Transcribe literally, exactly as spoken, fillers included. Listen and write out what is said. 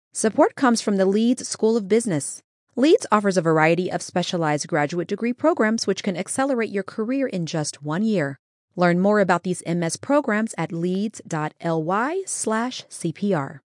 Support comes from the Leeds School of Business. Leeds offers a variety of specialized graduate degree programs which can accelerate your career in just one year. Learn more about these M S programs at leeds.ly slash CPR.